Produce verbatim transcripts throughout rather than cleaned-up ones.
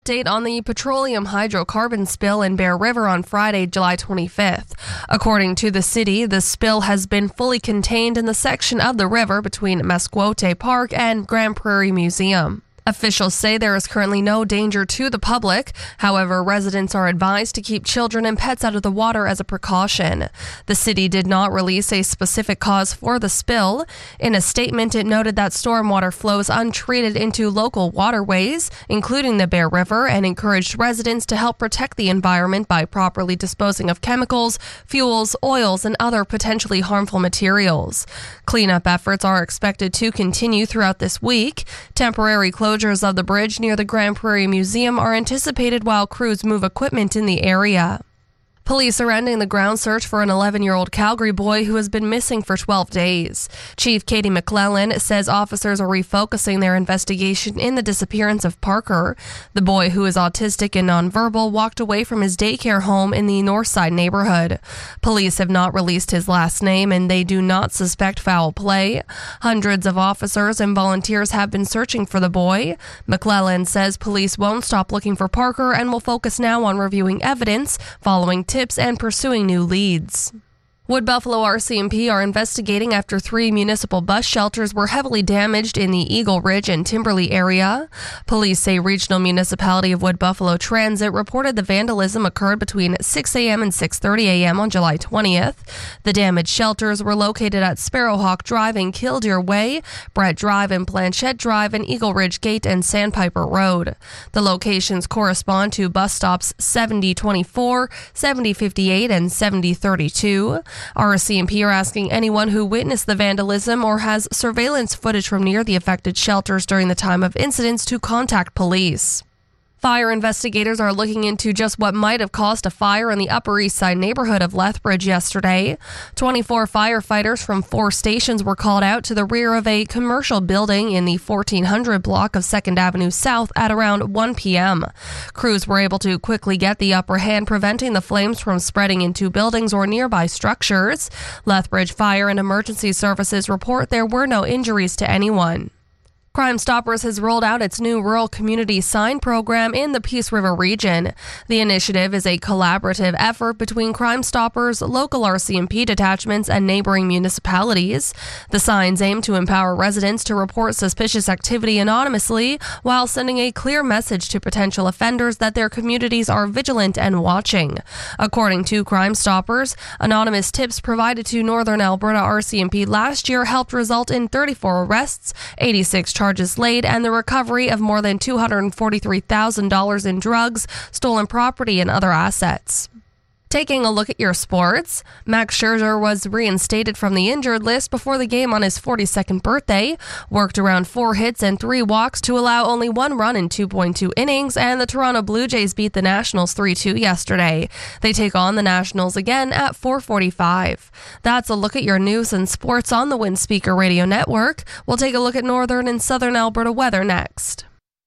Date on the petroleum hydrocarbon spill in Bear River on Friday, July twenty-fifth. According to the city, the spill has been fully contained in the section of the river between Mesquite Park and Grand Prairie Museum. Officials say there is currently no danger to the public. However, residents are advised to keep children and pets out of the water as a precaution. The city did not release a specific cause for the spill. In a statement, it noted that stormwater flows untreated into local waterways, including the Bear River, and encouraged residents to help protect the environment by properly disposing of chemicals, fuels, oils, and other potentially harmful materials. Cleanup efforts are expected to continue throughout this week. Temporary closures Closures of the bridge near the Grand Prairie Museum are anticipated while crews move equipment in the area. Police are ending the ground search for an eleven-year-old Calgary boy who has been missing for twelve days. Chief Katie McClellan says officers are refocusing their investigation in the disappearance of Parker. The boy, who is autistic and nonverbal, walked away from his daycare home in the Northside neighborhood. Police have not released his last name, and they do not suspect foul play. Hundreds of officers and volunteers have been searching for the boy. McClellan says police won't stop looking for Parker and will focus now on reviewing evidence, following tips and pursuing new leads. Wood Buffalo R C M P are investigating after three municipal bus shelters were heavily damaged in the Eagle Ridge and Timberley area. Police say Regional Municipality of Wood Buffalo Transit reported the vandalism occurred between six a.m. and six thirty a.m. on July twentieth. The damaged shelters were located at Sparrowhawk Drive and Killdeer Way, Brett Drive and Planchette Drive, and Eagle Ridge Gate and Sandpiper Road. The locations correspond to bus stops seventy twenty-four, seventy fifty-eight, and seventy thirty-two. R C M P are asking anyone who witnessed the vandalism or has surveillance footage from near the affected shelters during the time of incidents to contact police. Fire investigators are looking into just what might have caused a fire in the Upper East Side neighborhood of Lethbridge yesterday. twenty-four firefighters from four stations were called out to the rear of a commercial building in the fourteen hundred block of second Avenue South at around one p.m. Crews were able to quickly get the upper hand, preventing the flames from spreading into buildings or nearby structures. Lethbridge Fire and Emergency Services report there were no injuries to anyone. Crime Stoppers has rolled out its new rural community sign program in the Peace River region. The initiative is a collaborative effort between Crime Stoppers, local R C M P detachments, and neighboring municipalities. The signs aim to empower residents to report suspicious activity anonymously while sending a clear message to potential offenders that their communities are vigilant and watching. According to Crime Stoppers, anonymous tips provided to Northern Alberta R C M P last year helped result in thirty-four arrests, eighty-six charges laid, and the recovery of more than two hundred forty-three thousand dollars in drugs, stolen property, and other assets. Taking a look at your sports, Max Scherzer was reinstated from the injured list before the game on his forty-second birthday, worked around four hits and three walks to allow only one run in two point two innings, and the Toronto Blue Jays beat the Nationals three two yesterday. They take on the Nationals again at four forty-five. That's a look at your news and sports on the Windspeaker Radio Network. We'll take a look at northern and southern Alberta weather next.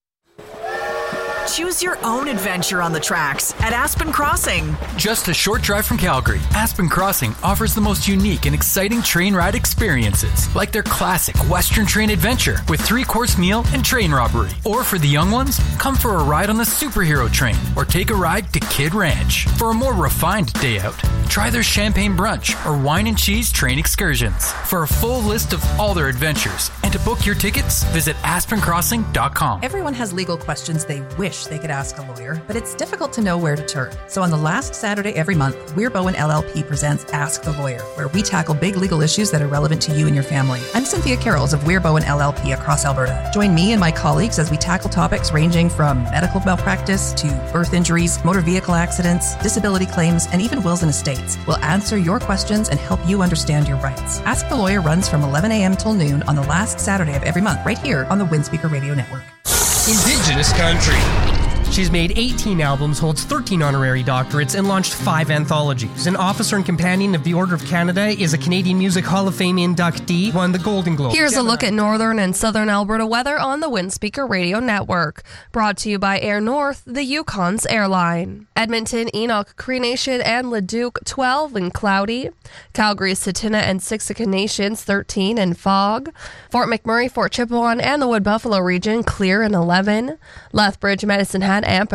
Choose your own adventure on the tracks at Aspen Crossing. Just a short drive from Calgary, Aspen Crossing offers the most unique and exciting train ride experiences, like their classic Western Train adventure with three-course meal and train robbery. Or for the young ones, come for a ride on the Superhero Train or take a ride to Kid Ranch. For a more refined day out, try their champagne brunch or wine and cheese train excursions. For a full list of all their adventures and to book your tickets, visit aspen crossing dot com. Everyone has legal questions they wish they could ask a lawyer, but it's difficult to know where to turn. So on the last Saturday every month, Weir Bowen L L P presents Ask the Lawyer, where we tackle big legal issues that are relevant to you and your family. I'm Cynthia Carrolls of Weir Bowen L L P across Alberta. Join me and my colleagues as we tackle topics ranging from medical malpractice to birth injuries, motor vehicle accidents, disability claims, and even wills and estates. We'll answer your questions and help you understand your rights. Ask the Lawyer runs from eleven a.m. till noon on the last Saturday of every month, right here on the Windspeaker Radio Network. Indigenous country. She's made eighteen albums, holds thirteen honorary doctorates, and launched five anthologies. An officer and companion of the Order of Canada, is a Canadian Music Hall of Fame inductee, won the Golden Globe. Here's Gemini. A look at northern and southern Alberta weather on the Windspeaker Radio Network. Brought to you by Air North, the Yukon's airline. Edmonton, Enoch, Cree Nation, and Leduc, twelve and cloudy. Calgary, Satina, and Siksika Nations, thirteen and fog. Fort McMurray, Fort Chipewyan, and the Wood Buffalo region, clear and eleven. Lethbridge, Medicine Hat, at A M P